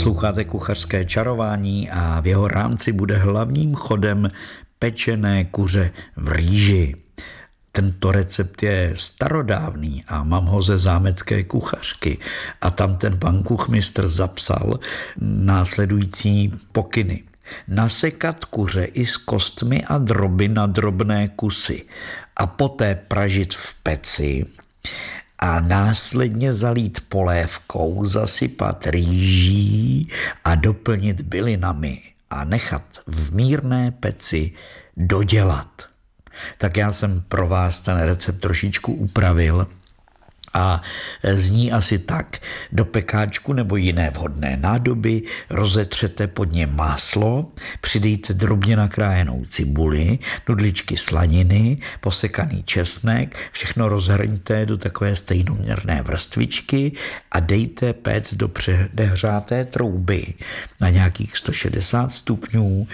Posloucháte Kuchařské čarování a v jeho rámci bude hlavním chodem pečené kuře v rýži. Tento recept je starodávný a mám ho ze zámecké kuchařky a tam ten pan kuchmistr zapsal následující pokyny. Nasekat kuře i s kostmi a droby na drobné kusy a poté pražit v peci a následně zalít polévkou, zasypat rýží a doplnit bylinami a nechat v mírné peci dodělat. Tak já jsem pro vás ten recept trošičku upravil a zní asi tak. Do pekáčku nebo jiné vhodné nádoby rozetřete pod ně máslo, přidejte drobně nakrájenou cibuli, nudličky slaniny, posekaný česnek, všechno rozhrňte do takové stejnoměrné vrstvičky a dejte péct do předehřáté trouby na nějakých 160 stupňů.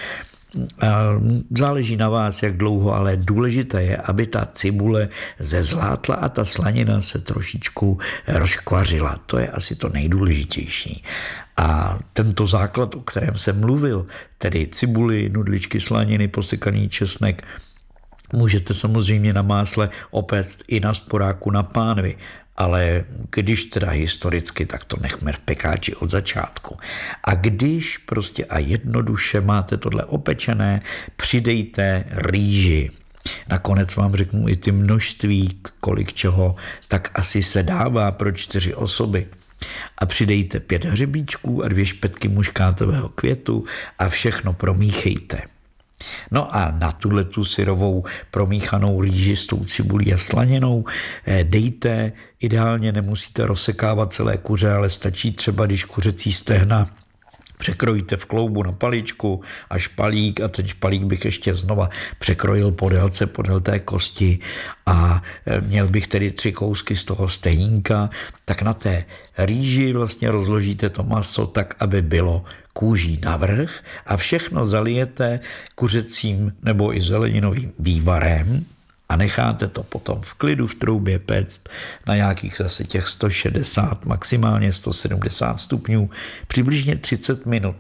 Záleží na vás, jak dlouho, ale důležité je, aby ta cibule zezlátla a ta slanina se trošičku rozkvařila. To je asi to nejdůležitější. A tento základ, o kterém jsem mluvil, tedy cibuli, nudličky slaniny, posekaný česnek, můžete samozřejmě na másle opéct i na sporáku na pánvi, ale když teda historicky, tak to nechme v pekáči od začátku. A když prostě a jednoduše máte tohle opečené, přidejte rýži. Nakonec vám řeknu i ty množství, kolik čeho, tak asi se dává pro 4 osoby. A přidejte 5 hřebíčků a 2 špetky muškátového květu a všechno promíchejte. No a na tuhletu syrovou promíchanou rýži s tou cibulí a slaninou dejte, ideálně nemusíte rozsekávat celé kuře, ale stačí třeba, když kuřecí stehna překrojíte v kloubu na paličku a špalík a ten špalík bych ještě znova překrojil podél té kosti a měl bych tedy 3 kousky z toho stehínka, tak na té rýži vlastně rozložíte to maso tak, aby bylo kůží navrch a všechno zalijete kuřecím nebo i zeleninovým vývarem a necháte to potom v klidu v troubě péct na nějakých zase těch 160, maximálně 170 stupňů, přibližně 30 minut.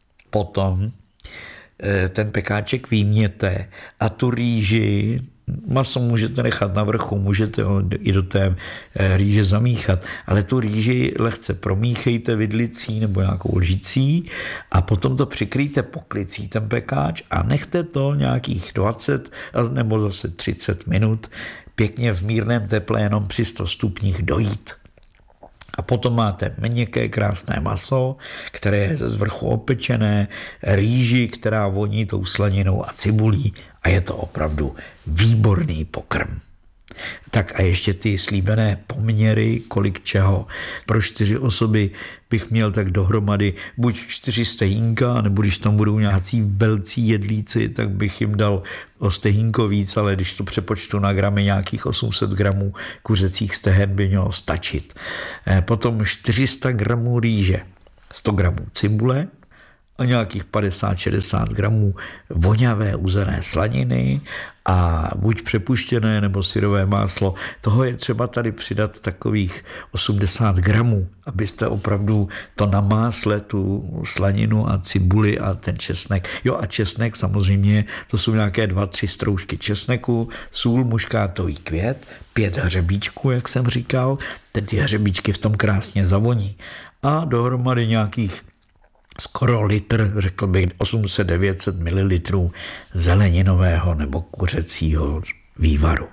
Potom ten pekáček vyjměte a tu rýži, maso můžete nechat na vrchu, můžete ho i do té rýže zamíchat, ale tu rýži lehce promíchejte vidlicí nebo nějakou lžicí a potom to přikryjte poklicí ten pekáč a nechte to nějakých 20 nebo zase 30 minut pěkně v mírném teple jenom při 100 stupních dojít. A potom máte měkké krásné maso, které je ze zvrchu opečené, rýži, která voní tou slaninou a cibulí a je to opravdu výborný pokrm. Tak a ještě ty slíbené poměry, kolik čeho. Pro 4 osoby bych měl tak dohromady buď 4 stehínka, nebo když tam budou nějací velcí jedlíci, tak bych jim dal o stehínko víc, ale když to přepočtu na gramy, nějakých 800 gramů kuřecích stehen by mělo stačit. Potom 400 gramů rýže, 100 gramů cibule, a nějakých 50-60 gramů voňavé uzené slaniny a buď přepuštěné nebo syrové máslo. Toho je třeba tady přidat takových 80 gramů, abyste opravdu to na másle, tu slaninu a cibuli a ten česnek. Jo a česnek samozřejmě, to jsou nějaké 2-3 stroužky česneku, sůl, muškátový květ, 5 hřebíčků, jak jsem říkal, ty hřebíčky v tom krásně zavoní. A dohromady nějakých skoro litr, řekl bych 800-900 ml zeleninového nebo kuřecího vývaru.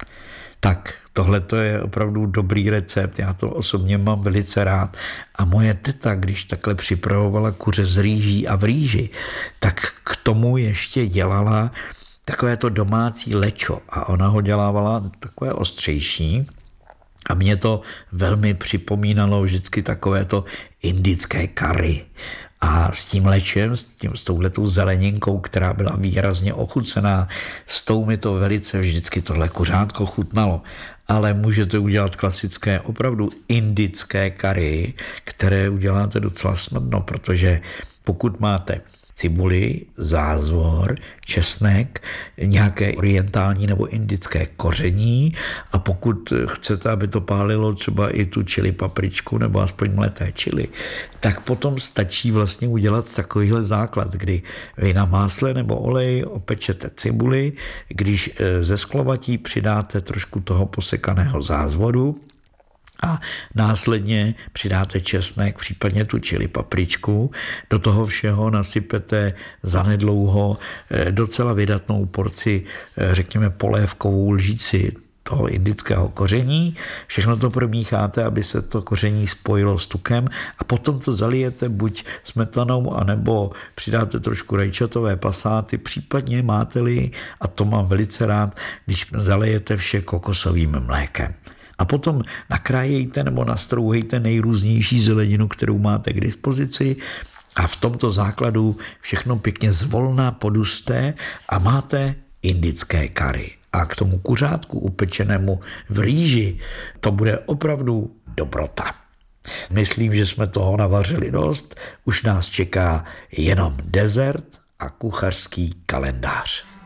Tak tohle to je opravdu dobrý recept, já to osobně mám velice rád a moje teta, když takhle připravovala kuře z rýží a v rýži, tak k tomu ještě dělala takové to domácí lečo a ona ho dělávala takové ostřejší. A mě to velmi připomínalo vždycky takovéto indické curry. A s tím lečem, s touhletou zeleninkou, která byla výrazně ochucená, s tou mi to velice vždycky tohle kuřátko chutnalo. Ale můžete udělat klasické, opravdu indické curry, které uděláte docela snadno, protože pokud máte cibuli, zázvor, česnek, nějaké orientální nebo indické koření a pokud chcete, aby to pálilo třeba i tu chili papričku nebo aspoň mleté chili, tak potom stačí vlastně udělat takovýhle základ, kdy vy na másle nebo oleji opečete cibuli, když ze sklobatí přidáte trošku toho posekaného zázvoru a následně přidáte česnek, případně tu chili papričku. Do toho všeho nasypete zanedlouho docela vydatnou porci, řekněme polévkovou lžíci toho indického koření. Všechno to promícháte, aby se to koření spojilo s tukem a potom to zalijete buď smetanou, anebo přidáte trošku rajčatové pasáty, případně máte-li, a to mám velice rád, když zalijete vše kokosovým mlékem. A potom nakrájejte nebo nastrouhejte nejrůznější zeleninu, kterou máte k dispozici a v tomto základu všechno pěkně zvolna podusté a máte indické kari. A k tomu kuřátku upečenému v rýži to bude opravdu dobrota. Myslím, že jsme toho navařili dost, už nás čeká jenom dezert a kuchařský kalendář.